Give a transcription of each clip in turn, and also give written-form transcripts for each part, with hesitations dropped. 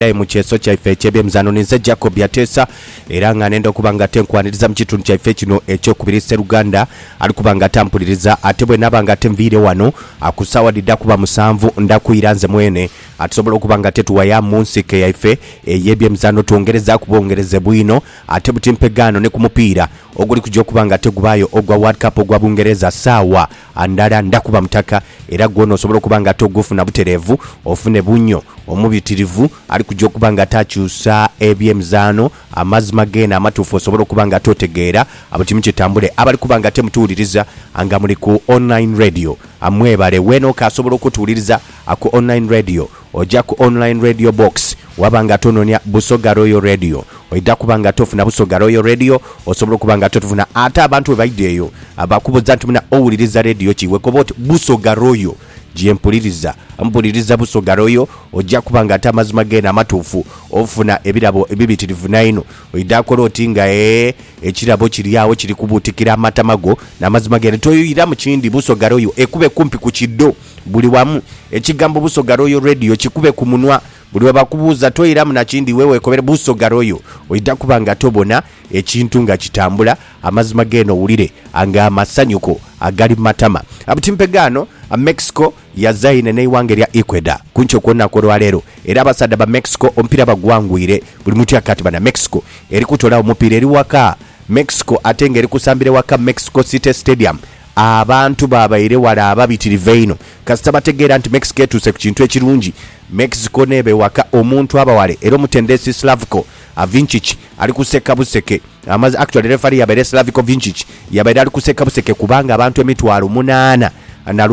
mu kyeso kyaffe eky'ebyemizannyo ninze Jacob Yatesa era nga nenda okubanga tenkwaniriza mu kitundu kyaffe kino ekyokubiri Sseruganda ali kubanga tampuliriza ate bwe nabanga tenviire wano akusawadde kuba 7 ndakuyira nze mwene atusobola okubanga tetuwaya mu nsike yaffe ey'ebyemizannyo twongereza kubongereze bwino ate butimpegano ne ku mupiira oguli kujja okubanga tegubaayo ogwa World Cup ogwa Bungereza saawa andala ndakuba mutaka era gwono osobola okubanga togufuna butereevu ofune bunyo omubitirivu ali kujja okubanga takyusa ebyemizannyo amazima gena amatuufu osobola okubanga totegeera abatimu kitambule abali kubanga temutuwuliriza nga muli ku online radio amwebale weno kasobola okutuwuliriza ku online radio ojja ku online radio box wabanga tononya Busoga Royal Radio oida kubanga tofuna Busoga Royal Radio osobola kubanga tofuna ate abantu baiddeyo abakubuza ntumuna owuliriza radio kiwe kobot Busoga Royal jiempuliriza ampuliriza Busoga Royal ojja kubanga ate amazima gena amatuufu ofuna ebirabo ebibitirivu 9 oida kolotinga ekirabo kiriawo kiri kubutikira amatamago n'amazima gena toyira mu kindi Busoga Royal ekube kumpi ku kiddo buli wamu ekigambo Busoga Royal Radio kikube ku munwa buli wabakubuuza toyiramu nakindi wewe ekobere Busoga Royal oida kubanga tobona ekintu nga kitambula amazima geno owulire anga amasanyuko agali matama abutimpegano Mexico yazaine neiwange lya Ecuador kuncho kwonna kolwalero era abasada ba Mexico ompira bagwangwire buli mutu yakati bana Mexico eri kutola omupira eri waka Mexico atenge eri kusambire waka Mexico City Stadium abantu babaire wala ababitiriveino kasita bategeera nti Mexico etuse ku kintu ekirungi Mexico nebe waka omuntu abawale era omutendesi Slavko Vincic ali kuseka buseke amazi actually referee yabere Slavko Vincic yabere ali kuseka buseke kubanga abantu emitwalo 8 na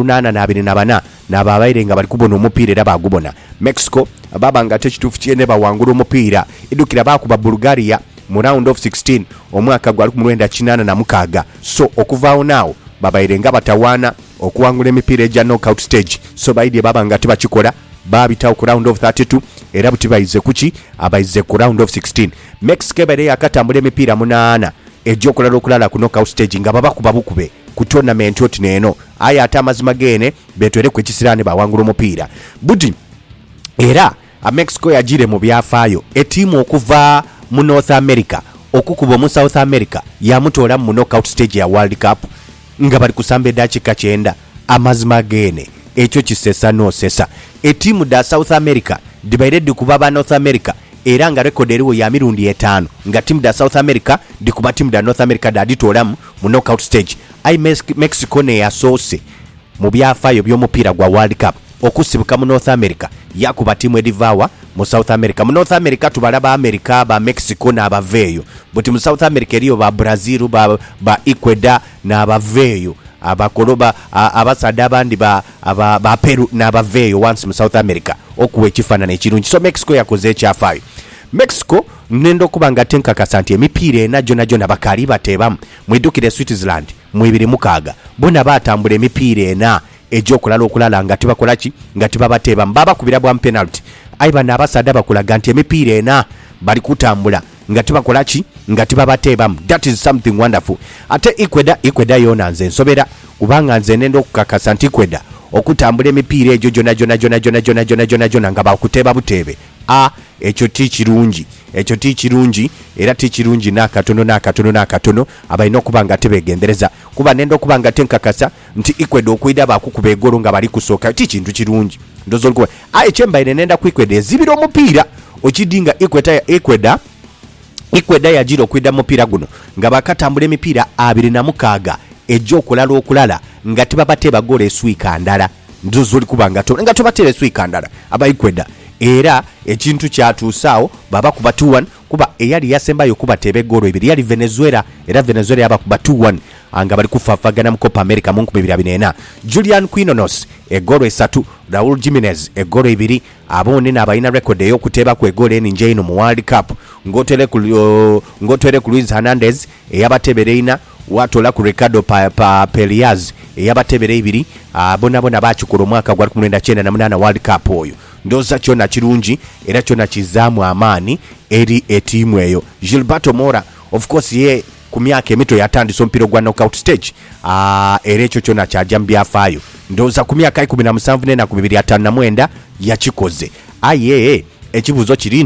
824 nababaire nga bali kubona omupira era bagubona Mexico babanga tekitufu kyene bawangula omupira idukira bakuba Bulgaria mu round of 16 omwaka gwa 1986 so okuvaawo naawo babaire nga batawaana okuwangula emipira ejja knockout stage so baidye babanga tibakikola babitawo ku round of 32 era butibayize kuki abayize ku round of 16 Mexico bere yakatambula emipira 8 ejja okulala ku knockout stage nga babakuba bukube ku tournament oti neno aya ate amazima gene betwere ku ekisirane bawangula omupira buti era Mexico yagire mu byafaayo etimu okuva mu North America okukuba mu South America yamutola mu knockout stage ya World Cup nga bali kusamba dakika 9 amazima gene ekyo kisesa no sesa etimu da South America dibairedi kuba ba North America era nga record eriwo ya mirundi 5 nga timu da South America dikuba timu da North America da ditolam mu knockout stage ai Mexico ne yasose mu byafaayo by'omupira gwa World Cup okusibuka mu North America yakuba timu edivawa mu South America mu North America tubalaba America ba Mexico na abaveyo but mu South America eriyo ba Brazil ba Ecuador na abaveyo abakoloba abasada abandi ba Peru na abaveyo once mu South America okuwe kifanana ekirungi so Mexico yakoze ekyafaayo Mexico nendo kubanga tenka kasanti emipire na jona bakali batebamu mwidukire Switzerland mu 2006 bona batambula emipire na ejokulala okulala nga tibakola ki nga tibabateba mbaba kubira bwa penalty aiba na abasada bakulaga nti emipire na bali kutambula nga tibakola ki nga tibabateba that is something wonderful ate Ecuador yona nze nsobera kubanga nze nendo kukakasa nti Ecuador okutambula emipire ejo jona nga bakuteba butebe ekyo ti kirungi era ti kirungi nakatono abalina okubanga tebegendereza kuba nendo okubanga tenkakasa nti Ecuador okwida bakukuba egolo nga bali kusooka ti kintu kirungi ndozo olikuba ekyembaire nenda ku Ecuador ezibira omupiira okidinga Ecuador yajira okwida mupiira guno nga bakatambula emipiira 26 ejjo okulala nga tibabateba gola eswika ndala ndozo olikubanga nga tobateba eswika ndala aba Ecuador era ekintu kyatuusaawo baba kuba 2-1 kuba eyali yasembayo kuba tebe golo ebiri yali Venezuela era Venezuela yaba kuba 2-1 anga bali kufafagana mu Copa America mu 2024 Julian Quinones egolo 3 Raul Jimenez egolo 2 abone n'abayina record ey'okuteba ku egolo eninje ino mu World Cup ngotere ku Luis Hernandez eyabatebereina watola ku Ricardo Pelias eyabatebere 2 abona bakikola omwaka gwa 1998 World Cup oyo ndoza kyona kirungi era kyona kizaamu amaani eri etimu eyo Gilberto Mora of course ye ku myaka emito yatandisa ompiro gwa knockout stage era ekyo kyona kyajja mu byafaayo ndoza ku myaka 17 na 2059 yakikoze aye ekibuzo kiri